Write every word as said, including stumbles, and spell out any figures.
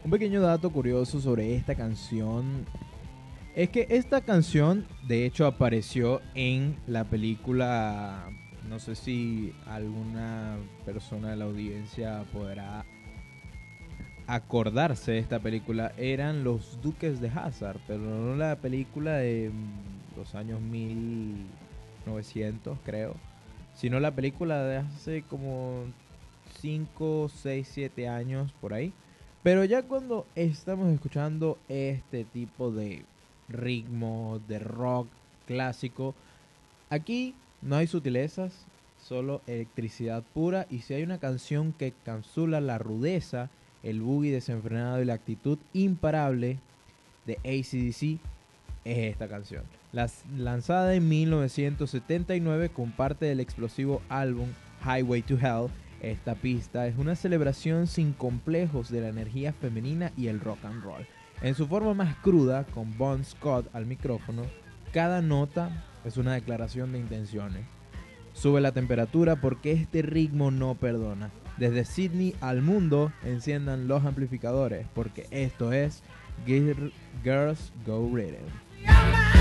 Un pequeño dato curioso sobre esta canción es que esta canción de hecho apareció en la película, no sé si alguna persona de la audiencia podrá acordarse de esta película, eran Los Duques de Hazzard, pero no la película de mm, los años mil novecientos creo, sino la película de hace como cinco, seis, siete años por ahí. Pero ya cuando estamos escuchando este tipo de ritmo, de rock clásico, aquí no hay sutilezas, solo electricidad pura. Y si hay una canción que encapsula la rudeza, el boogie desenfrenado y la actitud imparable de A C D C, es esta canción. Las, lanzada en mil novecientos setenta y nueve con parte del explosivo álbum Highway to Hell, esta pista es una celebración sin complejos de la energía femenina y el rock and roll. En su forma más cruda, con Bon Scott al micrófono, cada nota es una declaración de intenciones. Sube la temperatura porque este ritmo no perdona. Desde Sydney al mundo, enciendan los amplificadores porque esto es Girls Go Rhythm.